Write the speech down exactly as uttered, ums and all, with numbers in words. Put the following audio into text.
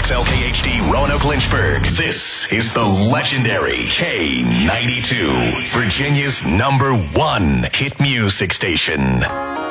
X L K H D Roanoke Lynchburg. This is the legendary K ninety-two, Virginia's number one hit music station.